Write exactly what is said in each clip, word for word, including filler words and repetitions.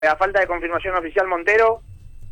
A falta de confirmación oficial, Montero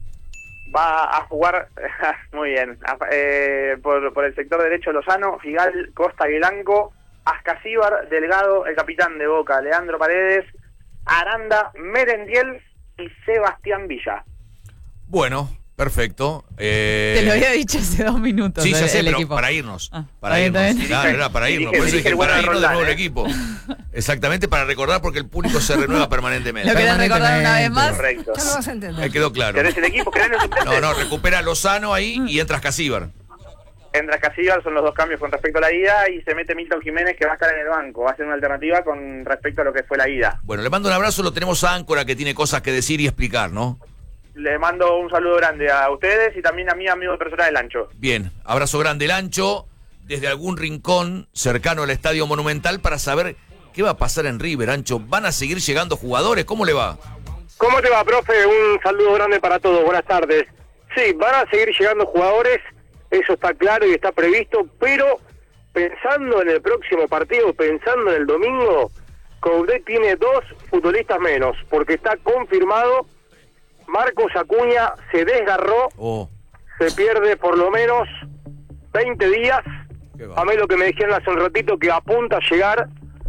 va a jugar, muy bien, a, eh, por, por el sector derecho Lozano, Figal, Costa y Blanco, Ascasíbar, Delgado, el capitán de Boca, Leandro Paredes, Aranda, Merendiel y Sebastián Villa. Bueno, perfecto. Eh... Te lo había dicho hace dos minutos. Sí, ya sé, el pero equipo. para irnos. Ah, para bien, irnos. bien. Claro, era para irnos. Por eso dije para irnos de nuevo el equipo. Exactamente, para recordar, porque el público se renueva permanentemente. ¿Lo querés recordar una vez más? Correcto. Ya lo vas a entender. Me quedó claro. ¿Querés el equipo? ¿Querés el suplente? No, no, recupera Lozano ahí y entra Ascasíbar. Entra Ascasíbar, son los dos cambios con respecto a la ida, y se mete Milton Jiménez, que va a estar en el banco. Va a ser una alternativa con respecto a lo que fue la ida. Bueno, le mando un abrazo, lo tenemos a Áncora, que tiene cosas que decir y explicar, ¿no? Le mando un saludo grande a ustedes y también a mi amigo personal, el Ancho. Bien, abrazo grande el Ancho, desde algún rincón cercano al Estadio Monumental, para saber qué va a pasar en River, Ancho. ¿Van a seguir llegando jugadores? ¿Cómo le va? ¿Cómo te va, profe? Un saludo grande para todos, buenas tardes. Sí, van a seguir llegando jugadores, eso está claro y está previsto, pero pensando en el próximo partido, pensando en el domingo, Coudet tiene dos futbolistas menos, porque está confirmado. Marcos Acuña se desgarró, Oh, se pierde por lo menos veinte días. qué va. A mí lo que me dijeron hace un ratito, que apunta a llegar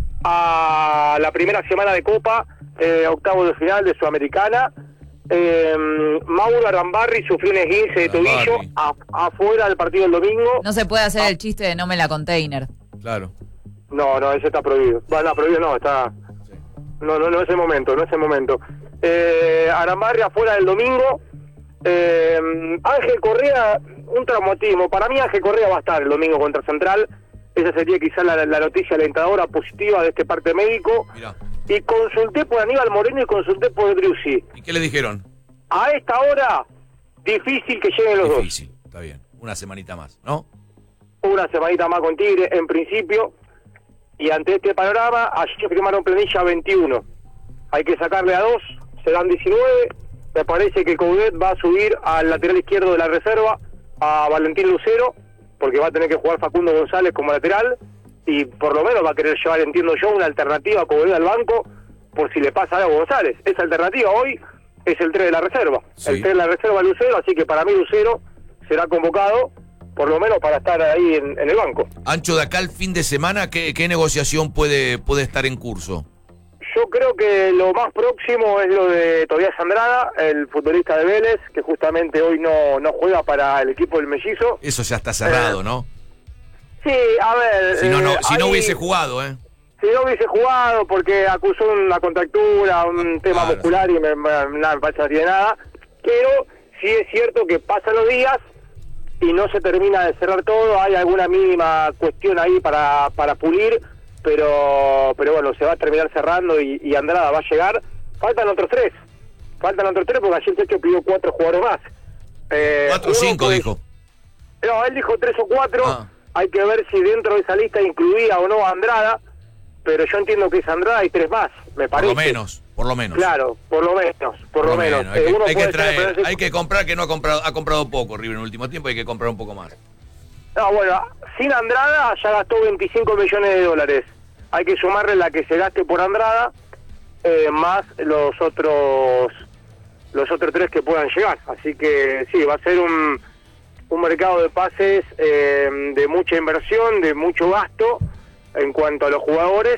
a la primera semana de Copa, eh, octavo de final de Sudamericana. Eh, Mauro Arambarri sufrió un esguince de tobillo Arambarri. a- afuera del partido del domingo. No se puede hacer el chiste de no me la container. Claro. No, no, ese está prohibido. Bueno, prohibido no, está... Sí. No, no, no es el momento, no es el momento. Eh, Arambarri afuera del domingo. Eh, Ángel Correa, un traumatismo. Para mí Ángel Correa va a estar el domingo contra Central. Esa sería quizá la, la noticia alentadora positiva de este parte médico. Mirá. Y consulté por Aníbal Moreno y consulté por Driussi. ¿Y qué le dijeron? A esta hora, difícil que lleguen los Difícil, está bien. Una semanita más, ¿no? dos. Una semanita más con Tigre, en principio. Y ante este panorama, ayer firmaron planilla veintiuno. Hay que sacarle a dos, serán diecinueve. Me parece que Coudet va a subir al lateral izquierdo de la reserva, a Valentín Lucero, porque va a tener que jugar Facundo González como lateral, y por lo menos va a querer llevar, entiendo yo, una alternativa a Coudet al banco, por si le pasa algo a González. Esa alternativa hoy es el tres de la reserva, Sí. el tres de la reserva Lucero, así que para mí Lucero será convocado, por lo menos para estar ahí en, en el banco. Ancho, de acá al fin de semana, ¿qué, qué negociación puede, puede estar en curso? Yo creo que lo más próximo es lo de Tobías Andrada, el futbolista de Vélez, que justamente hoy no, no juega para el equipo del Mellizo. Eso ya está cerrado, ¿no? Sí, a ver... Si no, no, eh, si no hay- hubiese jugado, ¿eh? Si no hubiese jugado porque acusó una contractura, un Ah, tema claro. muscular y me, me, nada, me parece que no tiene nada. Pero sí es cierto que pasan los días y no se termina de cerrar todo. Hay alguna mínima cuestión ahí para, para pulir, pero pero bueno, se va a terminar cerrando y, y Andrada va a llegar. Faltan otros tres. Faltan otros tres porque ayer Techo pidió cuatro jugadores más. Eh, Cuatro o uno cinco, puede- dijo. No, él dijo tres o cuatro. Ah. Hay que ver si dentro de esa lista incluía o no a Andrada. Pero yo entiendo que es Andrada y tres más, me Por parece. lo menos, por lo menos. Claro, por lo menos, por, lo menos. Hay, Eh, que, uno hay que puede traer, tener, pero hay que comprar, que no ha comprado, ha comprado poco River en el último tiempo, hay que comprar un poco más. No, bueno, sin Andrada ya gastó veinticinco millones de dólares. Hay que sumarle la que se gaste por Andrada, eh, más los otros los otros tres que puedan llegar. Así que sí, va a ser un, un mercado de pases eh, de mucha inversión, de mucho gasto en cuanto a los jugadores.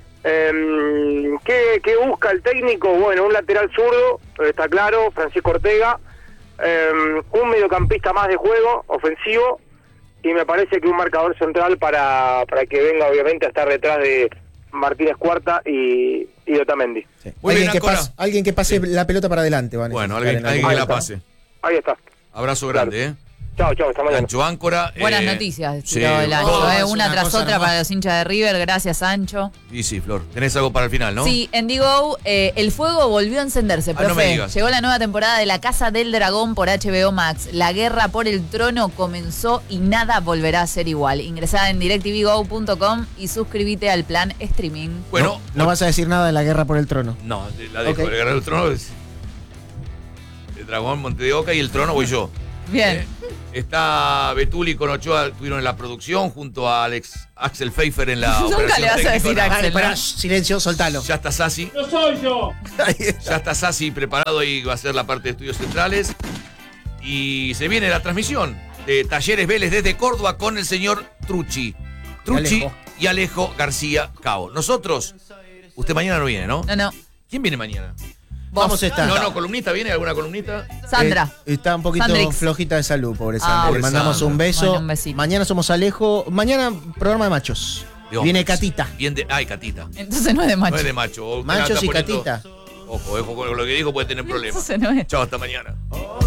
Eh, ¿qué, ¿Qué busca el técnico? Bueno, un lateral zurdo, está claro, Francisco Ortega, eh, un mediocampista más de juego, ofensivo, y me parece que un marcador central para, para que venga obviamente a estar detrás de Martínez Cuarta y, y Otamendi. Sí. Muy Alguien, bien, que Áncora. pase, alguien que pase la pelota para adelante. Va a Bueno, necesitar alguien, en alguien algún que la momento. pase. Ahí está. Abrazo grande, ¿eh? Chao, chao, hasta mañana. Ancho Áncora. Buenas eh, noticias, sí, tiró el Ancho, todo. eh, es una una tras cosa otra hermosa. para los hinchas de River, gracias Ancho. Sí, sí, Flor. Tenés algo para el final, ¿no? Sí, en Digo, eh, el fuego volvió a encenderse, Ah, no profe. me digas. Llegó la nueva temporada de La Casa del Dragón por H B O Max. La guerra por el trono comenzó y nada volverá a ser igual. Ingresá en direct t v go punto com y suscríbete al plan streaming. Bueno, No, no vas a decir nada de la guerra por el trono. no, la dejo. Ok. El guerrero del trono es el dragón Monte de Oca y el trono voy yo. Bien. Eh, Está Betuli con Ochoa, estuvieron en la producción junto a Alex Axel Pfeiffer en la Nunca operación le vas a técnica. decir Dale, Axel, pará, ¿no? silencio, soltalo. Ya está Sassi. ¡No soy yo! Ahí está. Ya está Sassi preparado y va a ser la parte de estudios centrales. Y se viene la transmisión de Talleres Vélez desde Córdoba con el señor Trucci. Trucci Alejo. y Alejo García Cao. Nosotros, usted mañana no viene, ¿no? No, no. ¿Quién viene mañana? Vamos a estar. No, no, columnista, ¿viene alguna columnista? Sandra. Eh, está un poquito Sandrix. flojita de salud, pobre Ah, Sandra. Le pobre mandamos Sandra. un beso. Bueno, un besito. Mañana somos Alejo. Mañana programa de machos. De Viene hombres. Catita. Bien de, ay, Catita. Entonces no es de macho. No es de macho. Usted Machos está y poniendo- Catita. Ojo, ojo con lo que dijo, puede tener problemas. Entonces no es. Chao, hasta mañana.